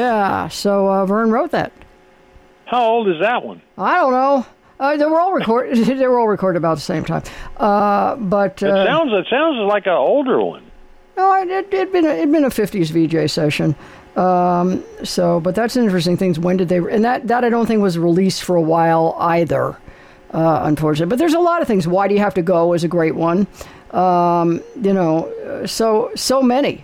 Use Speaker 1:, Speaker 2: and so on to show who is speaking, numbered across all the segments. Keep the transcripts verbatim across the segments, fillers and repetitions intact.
Speaker 1: Yeah, so uh, Vern wrote that.
Speaker 2: How old is that one?
Speaker 1: I don't know. Uh, they were all recorded. They were all recorded about the same time. Uh, but uh,
Speaker 2: it sounds it sounds like an older one.
Speaker 1: No, it it'd been a, it'd been a fifties V J session. Um, so, but that's an interesting thing. When did they? And that that I don't think was released for a while either. Uh, unfortunately, but there's a lot of things. Why Do You Have to Go is a great one. Um, you know, so so many.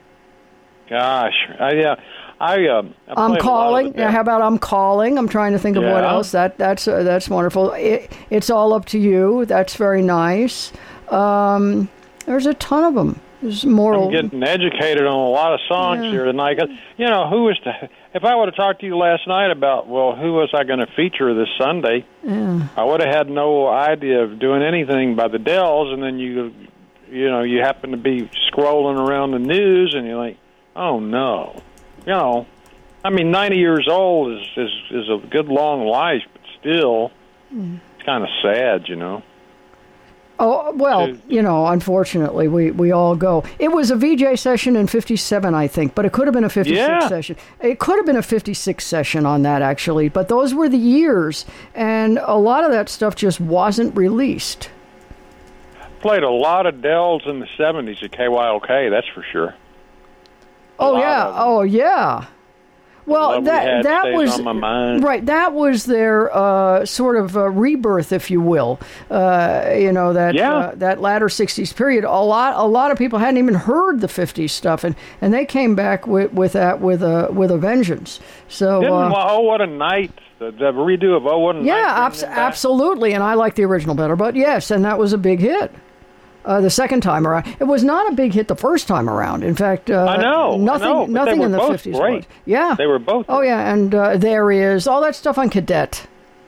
Speaker 2: Gosh, I yeah. I, uh, I
Speaker 1: I'm calling. Yeah, how about I'm calling? I'm trying to think of
Speaker 2: yeah.
Speaker 1: what else. That that's uh, that's wonderful. It, it's all up to you. That's very nice. Um, there's a ton of them. There's more.
Speaker 2: I'm getting educated on a lot of songs
Speaker 1: yeah.
Speaker 2: here tonight. You know, who was to, if I would have talked to you last night about, well, who was I going to feature this Sunday?
Speaker 1: Yeah.
Speaker 2: I would have had no idea of doing anything by the Dells, and then you, you know, you happen to be scrolling around the news, and you're like, oh no. You know, I mean, ninety years old is, is, is a good long life, but still, mm. it's kind of sad, you know.
Speaker 1: Oh, well, you know, unfortunately, we, we all go. It was a V J session in fifty-seven, I think, but it could have been a fifty-six
Speaker 2: yeah.
Speaker 1: session. It could have been a fifty-six session on that, actually, but those were the years, and a lot of that stuff just wasn't released.
Speaker 2: Played a lot of Dells in the seventies at K Y L K, that's for sure.
Speaker 1: Oh yeah, oh yeah. Well, that
Speaker 2: we
Speaker 1: that was
Speaker 2: on my mind.
Speaker 1: Right. That was their uh, sort of uh, rebirth, if you will. Uh, you know that
Speaker 2: yeah.
Speaker 1: uh, that latter sixties period. A lot a lot of people hadn't even heard the fifties stuff, and, and they came back with, with that with a with a vengeance. So
Speaker 2: Didn't,
Speaker 1: uh,
Speaker 2: Oh What a Night, the, the redo of Oh What a
Speaker 1: yeah,
Speaker 2: Night.
Speaker 1: Yeah, abs- absolutely. And I like the original better, but yes, and that was a big hit. Uh, the second time around, it was not a big hit the first time around. In fact, uh,
Speaker 2: I know
Speaker 1: nothing,
Speaker 2: I know,
Speaker 1: nothing in the fifties.
Speaker 2: Great.
Speaker 1: Was. Yeah,
Speaker 2: they were both.
Speaker 1: Oh
Speaker 2: great.
Speaker 1: yeah, and uh, There Is all that stuff on Cadet.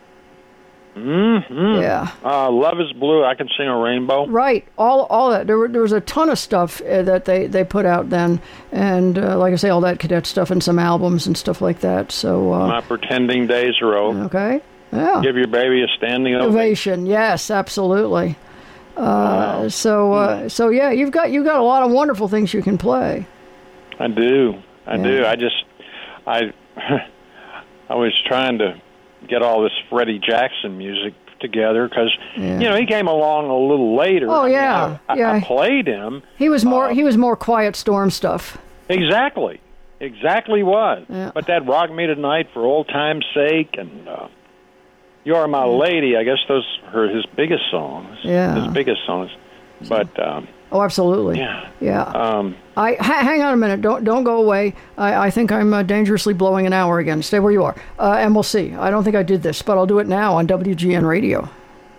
Speaker 2: Mm-hmm.
Speaker 1: Yeah.
Speaker 2: Uh, Love Is Blue. I Can Sing a Rainbow.
Speaker 1: Right. All all that. There, were, there was a ton of stuff uh, that they, they put out then, and uh, like I say, all that Cadet stuff and some albums and stuff like that. So. Uh,
Speaker 2: My Pretending Days Are Over.
Speaker 1: Okay. Yeah.
Speaker 2: Give Your Baby a Standing Ovation.
Speaker 1: Ovation. Yes, absolutely. Uh, wow. So, uh, so yeah, you've got you've got a lot of wonderful things you can play.
Speaker 2: I do, I
Speaker 1: yeah.
Speaker 2: do. I just, I, I was trying to get all this Freddie Jackson music together because
Speaker 1: yeah.
Speaker 2: you know he came along a little later.
Speaker 1: Oh
Speaker 2: I mean,
Speaker 1: yeah,
Speaker 2: I,
Speaker 1: yeah.
Speaker 2: I played him.
Speaker 1: He was more
Speaker 2: uh,
Speaker 1: he was more Quiet Storm stuff.
Speaker 2: Exactly, exactly was.
Speaker 1: Yeah.
Speaker 2: But that Rock Me Tonight for Old Time's Sake and. Uh, You Are My Lady, I guess those are his biggest songs.
Speaker 1: Yeah.
Speaker 2: His biggest songs. But, um,
Speaker 1: oh, absolutely.
Speaker 2: Yeah.
Speaker 1: Yeah.
Speaker 2: Um,
Speaker 1: I ha- hang on a minute. Don't don't go away. I, I think I'm uh, dangerously blowing an hour again. Stay where you are. Uh, and we'll see. I don't think I did this, but I'll do it now on W G N Radio.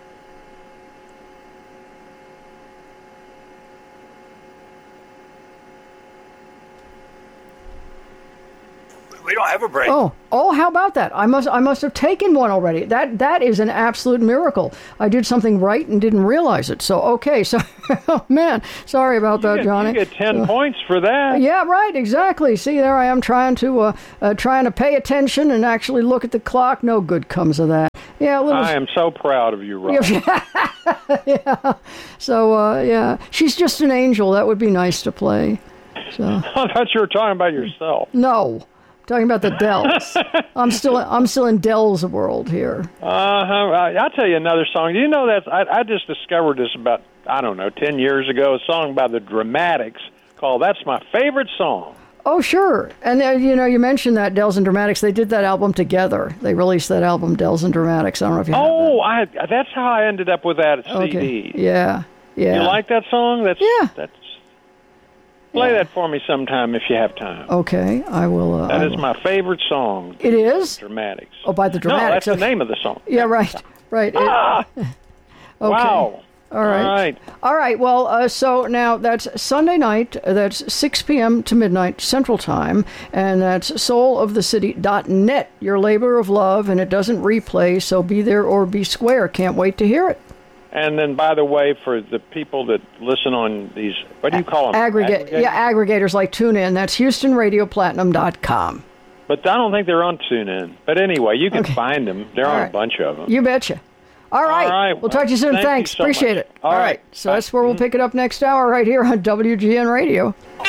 Speaker 3: We don't have a break.
Speaker 1: Oh, oh, how about that? I must, I must have taken one already. That, that is an absolute miracle. I did something right and didn't realize it. So, okay, so, oh man, sorry about that,
Speaker 2: get,
Speaker 1: Johnny.
Speaker 2: You get ten
Speaker 1: uh,
Speaker 2: points for that.
Speaker 1: Yeah, right, exactly. See, there I am trying to, uh, uh, trying to pay attention and actually look at the clock. No good comes of that. Yeah, a little.
Speaker 2: I am so proud of you, Rob.
Speaker 1: Yeah. So, uh, yeah, she's just an angel. That would be nice to play. So.
Speaker 2: I thought you were talking about yourself.
Speaker 1: No. Talking about the Dells. I'm still I'm still in Dells world here.
Speaker 2: Uh-huh. I'll tell you another song. Do you know that I, I just discovered this about, I don't know, ten years ago, a song by the Dramatics called That's My Favorite Song.
Speaker 1: Oh, sure. And, uh, you know, you mentioned that, Dells and Dramatics. They did that album together. They released that album, Dells and Dramatics. I don't know if you
Speaker 2: Oh,
Speaker 1: have that.
Speaker 2: I, that's how I ended up with that
Speaker 1: okay.
Speaker 2: C D.
Speaker 1: Yeah, yeah.
Speaker 2: You like that song? That's,
Speaker 1: yeah.
Speaker 2: That's, play
Speaker 1: yeah.
Speaker 2: that for me sometime if you have time.
Speaker 1: Okay, I will. Uh,
Speaker 2: that
Speaker 1: I
Speaker 2: is
Speaker 1: will.
Speaker 2: my favorite song.
Speaker 1: It is?
Speaker 2: Dramatics.
Speaker 1: Oh, by the Dramatics.
Speaker 2: No, that's
Speaker 1: okay.
Speaker 2: the name of the song.
Speaker 1: Yeah, right, right.
Speaker 2: Ah!
Speaker 1: It, okay.
Speaker 2: Wow.
Speaker 1: All right.
Speaker 2: All right.
Speaker 1: All right. Well, uh, so now that's Sunday night. That's six p.m. to midnight Central Time, and that's soul of the city dot net, your labor of love, and it doesn't replay, so be there or be square. Can't wait to hear it.
Speaker 2: And then, by the way, for the people that listen on these, what do you call them?
Speaker 1: Aggregate,
Speaker 2: Aggregators?
Speaker 1: yeah, aggregators like TuneIn. That's Houston Radio Platinum dot com.
Speaker 2: But I don't think they're on TuneIn. But anyway, you can
Speaker 1: Okay.
Speaker 2: find them. There
Speaker 1: All
Speaker 2: are
Speaker 1: right.
Speaker 2: a bunch of them.
Speaker 1: You betcha. All right.
Speaker 2: All right.
Speaker 1: We'll talk to you soon.
Speaker 2: Thank you
Speaker 1: Thanks.
Speaker 2: so
Speaker 1: Appreciate
Speaker 2: much.
Speaker 1: it.
Speaker 2: All
Speaker 1: All right.
Speaker 2: right.
Speaker 1: So that's where we'll pick it up next hour right here on W G N Radio.